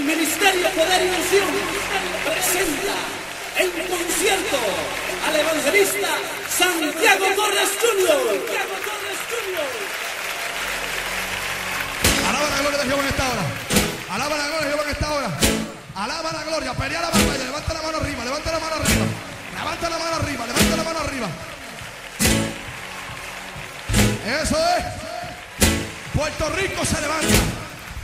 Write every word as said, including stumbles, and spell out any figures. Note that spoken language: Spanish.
Ministerio Poder y Unción presenta en concierto al evangelista Santiago Torres junior Alaba la gloria de Jehová en esta hora. Alaba la gloria de Jehová en esta hora. Alaba la gloria, pelea la batalla. Levanta la mano arriba, levanta la mano arriba. Levanta la mano arriba, levanta la mano arriba. Eso es. Puerto Rico se levanta.